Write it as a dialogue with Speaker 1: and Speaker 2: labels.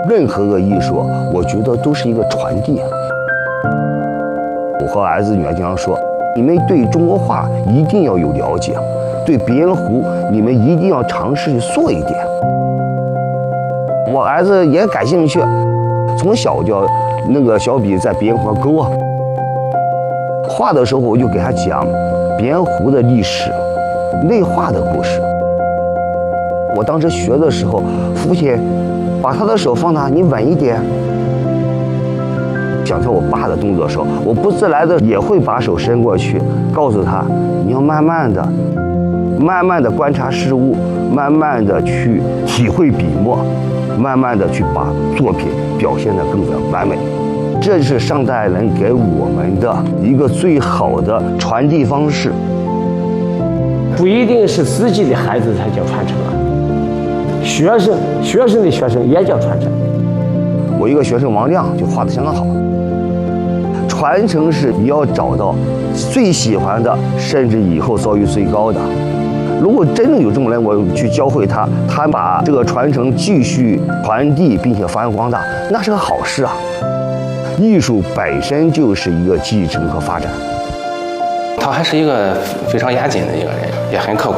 Speaker 1: 任何个艺术，我觉得都是一个传递。我和儿子女儿经常说，你们对中国画一定要有了解，对鼻烟壶你们一定要尝试去做一点。我儿子也感兴趣，从小就那个小笔在鼻烟壶上勾啊。画的时候我就给他讲鼻烟壶的历史、内画的故事。我当时学的时候，父亲把他的手放大，你稳一点。想跳我爸的动作的时候，我不自然的也会把手伸过去，告诉他，你要慢慢的观察事物，慢慢的去体会笔墨，慢慢的去把作品表现得更加完美。这是上代人给我们的一个最好的传递方式。
Speaker 2: 不一定是自己的孩子才叫传承啊，学生的学生也叫传承。
Speaker 1: 我一个学生王亮就画得相当好。传承是你要找到最喜欢的，甚至以后造诣最高的。如果真的有这种人，我去教会他，他把这个传承继续传递，并且发扬光大，那是个好事啊。艺术本身就是一个继承和发展。
Speaker 3: 他还是一个非常严谨的一个人，也很刻苦。